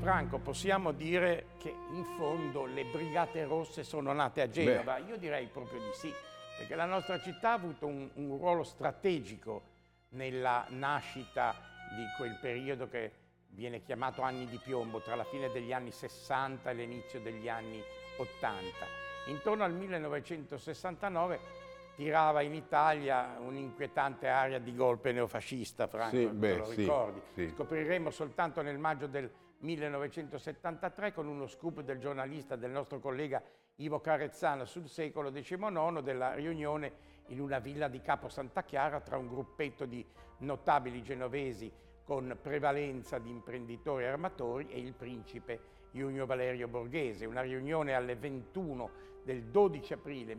Franco, possiamo dire che in fondo le Brigate Rosse sono nate a Genova? Io direi proprio di sì, perché la nostra città ha avuto un ruolo strategico nella nascita di quel periodo che viene chiamato anni di piombo, tra la fine degli anni 60 e l'inizio degli anni 80. Intorno al 1969 tirava in Italia un'inquietante aria di golpe neofascista, Franco, Sì, te lo sì, ricordi? sì. Scopriremo soltanto nel maggio del 1973 con uno scoop del giornalista, del nostro collega Ivo Carezzano sul Secolo XIX, della riunione in una villa di Capo Santa Chiara tra un gruppetto di notabili genovesi con prevalenza di imprenditori e armatori e il principe Junio Valerio Borghese, una riunione alle 21 del 12 aprile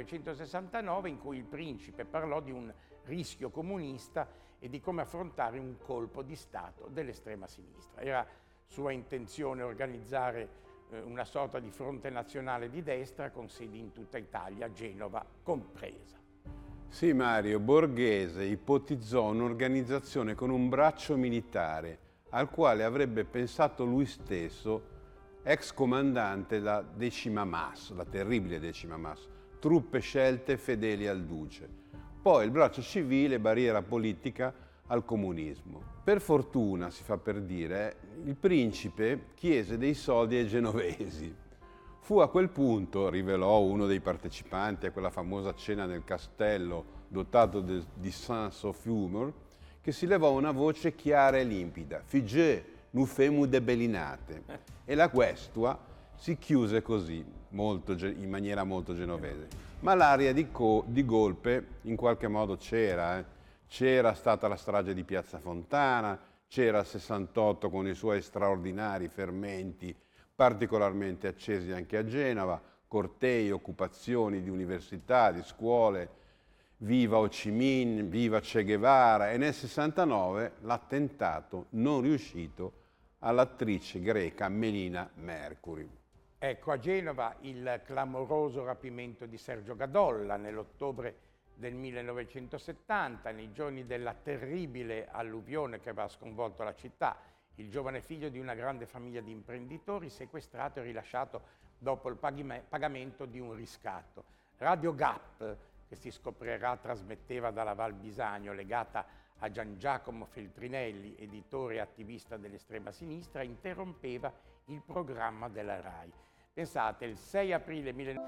1969 in cui il principe parlò di un rischio comunista e di come affrontare un colpo di Stato dell'estrema sinistra. Era sua intenzione organizzare una sorta di fronte nazionale di destra con sedi in tutta Italia, Genova compresa. Sì, Mario, Borghese ipotizzò un'organizzazione con un braccio militare al quale avrebbe pensato lui stesso, ex comandante della Decima Mas, la terribile Decima Mas, truppe scelte fedeli al duce. Poi il braccio civile, barriera politica al comunismo. Per fortuna, si fa per dire, il principe chiese dei soldi ai genovesi. Fu a quel punto, rivelò uno dei partecipanti a quella famosa cena nel castello dotato di Saint-Sauveur, che si levò una voce chiara e limpida: «Figé, nous femu debelinate». E la questua si chiuse così, in maniera molto genovese. Ma l'aria di golpe in qualche modo c'era. C'era stata la strage di Piazza Fontana, c'era il 68 con i suoi straordinari fermenti particolarmente accesi anche a Genova, cortei, occupazioni di università, di scuole, viva Ho Chi Minh, viva Che Guevara, e nel 69 l'attentato non riuscito all'attrice greca Melina Mercury. Ecco, a Genova il clamoroso rapimento di Sergio Gadolla nell'ottobre del 1970, nei giorni della terribile alluvione che aveva sconvolto la città. Il giovane figlio di una grande famiglia di imprenditori sequestrato e rilasciato dopo il pagamento di un riscatto. Radio Gap, che si scoprirà trasmetteva dalla Val Bisagno, legata a Gian Giacomo Feltrinelli, editore e attivista dell'estrema sinistra, interrompeva il programma della RAI. Pensate, il 6 aprile 1970